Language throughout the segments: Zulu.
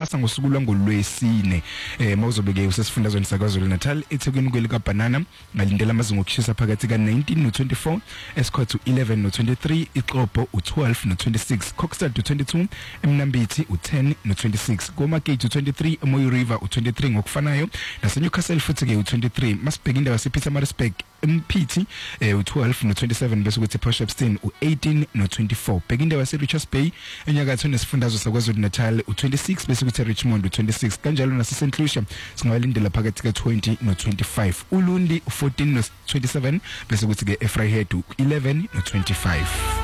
kuzothatha ngosuku lwangolwesine mawuzobeke usesifundazweni saKwaZulu Natal eThekwini kwelika Banana ngalindela amazinga okushisa phakathi ka19 no24 Escott u11 no23 iXhobo u12 no26 Kokstad u22 eMnambithi u10 no26 Komagate u23 eMoyo River u23 ngokufanayo naseNewcastle futhi ke u23 masibheka indawo yasePietermaritzburg Mphithi u12 no27 bese kuthi Port Shepstone u18 no24 bheka indawo yaseRichards Bay enyakatho nesifundazwe saKwaZulu Natal u26 bese kuthi Richmond u26 kanjalo naseSt Lucia singabalindela phakathi ka20 no25 uLundi u14 no27 bese kuthi ke eVryhead u11 no25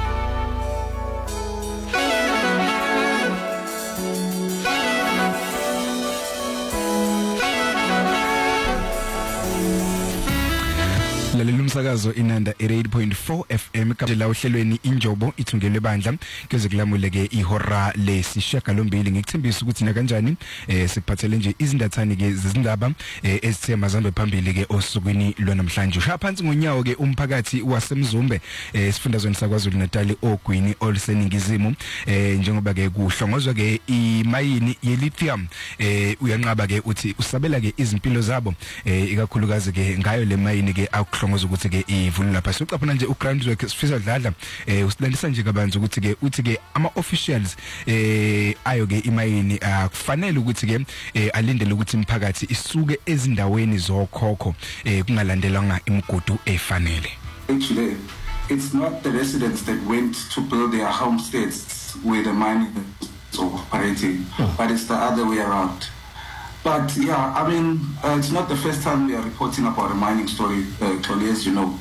lalela umsakazo inanda 88.4 FM kapela uhlelweni injobo ithungelwe bandla keze kulamule ke ihora lesishiyagalombili ngikuthembisa ukuthi na kanjani sikuphathele nje izindathani ke zezindaba ezithe mazambe phambili ke osukwini lwanamhlanje usha phansi ngonyawo ke umphakathi waseMzumbe esifundazweni saKwaZulu Natal ogwini oliseningizimu njengoba ke kuhlongozwa ke imayini yelithium uyanqaba ke uthi usabela ke izimpilo zabo ikakhulukazi ke ngayo le mayini ke ngozo ukuthi ke ivulu lapha siqaphana nje uGroundwork sifisa dladla usilandisa nje kabanzi ukuthi ke ama officials ayo ke imayini akufanele ukuthi ke alindele ukuthi imphakathi isuke ezindaweni zokhokho kungalandelanga imigudu efanele. Actually it's not the residents that went to build their homesteads where the mining is operating but it's the other way around. But yeah, I mean, it's not the first time we are reporting about a mining story, Tony, as you know.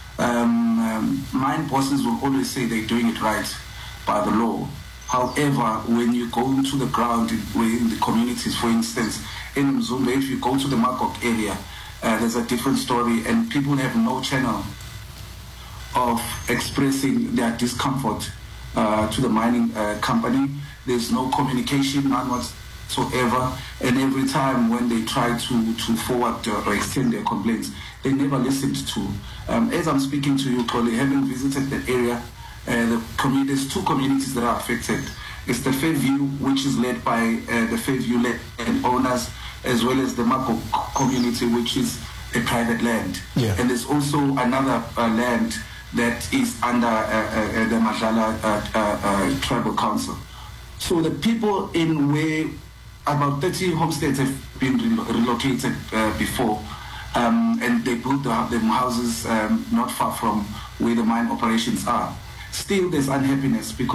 Mine bosses will always say they're doing it right by the law. However, when you go into the ground, in the communities, for instance, in Mzumbe, if you go to the Magog area, there's a different story, and people have no channel of expressing their discomfort to the mining company. There's no communication, none whatsoever, and every time when they try to forward or extend their complaints, they never listened to. As I'm speaking to you, Toli, having visited the area, there's two communities that are affected. It's the Fairview, which is led by the Fairview owners, as well as the Mako community, which is a private land. Yeah. And there's also another land that is under the Majala Tribal Council. So the people in where about 30 homesteads have been relocated before, and they built them houses not far from where the mine operations are. Still, there's unhappiness because